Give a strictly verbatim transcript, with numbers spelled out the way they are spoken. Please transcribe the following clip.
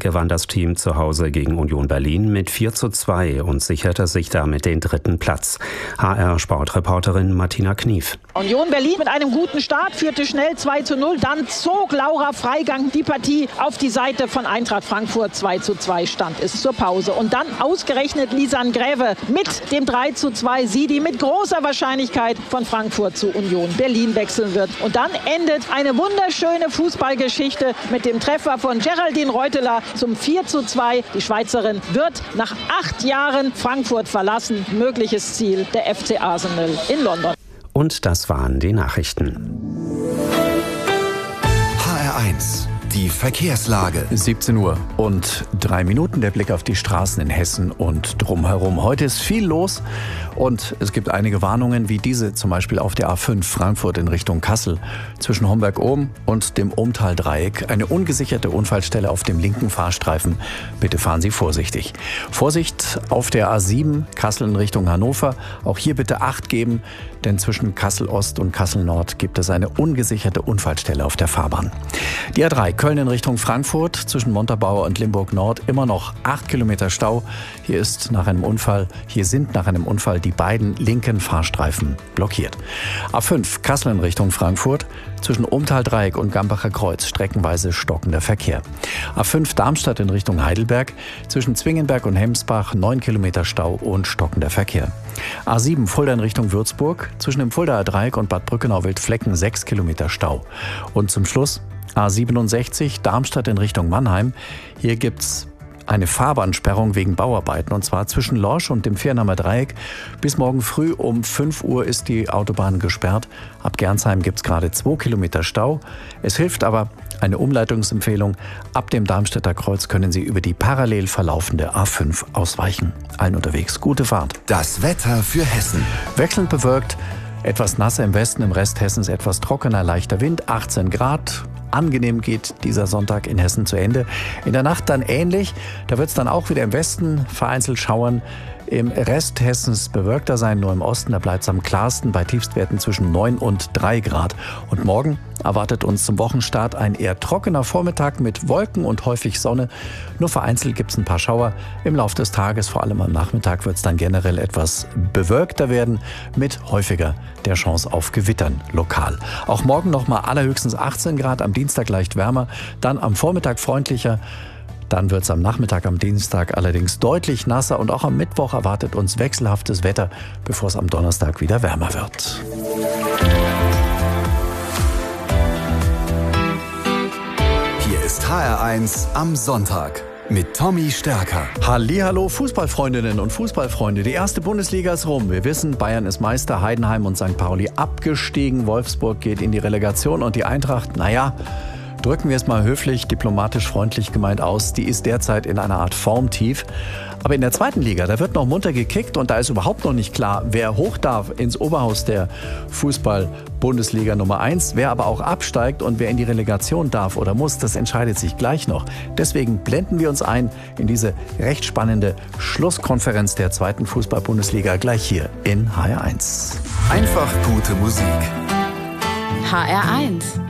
gewann das Team zu Hause gegen Union Berlin mit vier zu zwei und sicherte sich damit den dritten Platz. H R-Sportreporterin Martina Knief. Union Berlin mit einem guten Start, führte schnell zwei zu null. Dann zog Laura Freigang die Partie auf die Seite von Eintracht Frankfurt. zwei zu zwei stand es zur Pause. Und dann ausgerechnet Lisanne Gräve mit dem drei zu zwei. Sie, die mit großer Wahrscheinlichkeit von Frankfurt zu Union Berlin wechseln wird. Und dann endet eine wunderschöne Fußballgeschichte mit dem Treffer von Geraldine Reuteler zum vier zu zwei. Die Schweizerin wird nach acht Jahren Frankfurt verlassen. Mögliches Ziel der F C Arsenal in London. Und das waren die Nachrichten. H R eins, die Verkehrslage. siebzehn Uhr und drei Minuten. Der Blick auf die Straßen in Hessen und drumherum. Heute ist viel los und es gibt einige Warnungen, wie diese zum Beispiel auf der A fünf Frankfurt in Richtung Kassel. Zwischen Homberg-Ohm und dem Ohmtal-Dreieck eine ungesicherte Unfallstelle auf dem linken Fahrstreifen. Bitte fahren Sie vorsichtig. Vorsicht auf der A sieben Kassel in Richtung Hannover. Auch hier bitte Acht geben, denn zwischen Kassel-Ost und Kassel-Nord gibt es eine ungesicherte Unfallstelle auf der Fahrbahn. Die A drei Köln in Richtung Frankfurt, zwischen Montabaur und Limburg-Nord immer noch acht Kilometer Stau. Hier ist nach einem Unfall, hier sind nach einem Unfall die beiden linken Fahrstreifen blockiert. A fünf Kassel in Richtung Frankfurt, zwischen Ohmtal-Dreieck und Gambacher Kreuz streckenweise stockender Verkehr. A fünf Darmstadt in Richtung Heidelberg, zwischen Zwingenberg und Hemsbach neun Kilometer Stau und stockender Verkehr. A sieben Fulda in Richtung Würzburg, zwischen dem Fuldaer Dreieck und Bad Brückenau-Wildflecken sechs Kilometer Stau. Und zum Schluss A siebenundsechzig Darmstadt in Richtung Mannheim. Hier gibt's eine Fahrbahnsperrung wegen Bauarbeiten, und zwar zwischen Lorsch und dem Viernahmer Dreieck. Bis morgen früh um fünf Uhr ist die Autobahn gesperrt. Ab Gernsheim gibt es gerade zwei Kilometer Stau. Es hilft aber eine Umleitungsempfehlung. Ab dem Darmstädter Kreuz können Sie über die parallel verlaufende A fünf ausweichen. Allen unterwegs gute Fahrt. Das Wetter für Hessen. Wechselnd bewölkt, etwas nasser im Westen, im Rest Hessens etwas trockener, leichter Wind, achtzehn Grad. Angenehm geht dieser Sonntag in Hessen zu Ende. In der Nacht dann ähnlich. Da wird es dann auch wieder im Westen vereinzelt schauern. Im Rest Hessens bewölkter sein, nur im Osten, da bleibt es am klarsten bei Tiefstwerten zwischen neun und drei Grad. Und morgen erwartet uns zum Wochenstart ein eher trockener Vormittag mit Wolken und häufig Sonne. Nur vereinzelt gibt es ein paar Schauer. Im Laufe des Tages, vor allem am Nachmittag, wird es dann generell etwas bewölkter werden, mit häufiger der Chance auf Gewittern lokal. Auch morgen nochmal allerhöchstens achtzehn Grad, am Dienstag leicht wärmer, dann am Vormittag freundlicher. Dann wird es am Nachmittag am Dienstag allerdings deutlich nasser und auch am Mittwoch erwartet uns wechselhaftes Wetter, bevor es am Donnerstag wieder wärmer wird. Hier ist H R eins am Sonntag mit Tommy Stärker. Hallihallo Fußballfreundinnen und Fußballfreunde. Die erste Bundesliga ist rum. Wir wissen, Bayern ist Meister, Heidenheim und Sankt Pauli abgestiegen. Wolfsburg geht in die Relegation und die Eintracht, naja, drücken wir es mal höflich, diplomatisch freundlich gemeint aus, die ist derzeit in einer Art Formtief. Aber in der zweiten Liga, da wird noch munter gekickt und da ist überhaupt noch nicht klar, wer hoch darf ins Oberhaus der Fußball-Bundesliga Nummer eins, wer aber auch absteigt und wer in die Relegation darf oder muss, das entscheidet sich gleich noch. Deswegen blenden wir uns ein in diese recht spannende Schlusskonferenz der zweiten Fußball-Bundesliga gleich hier in H R eins. Einfach gute Musik. H R eins.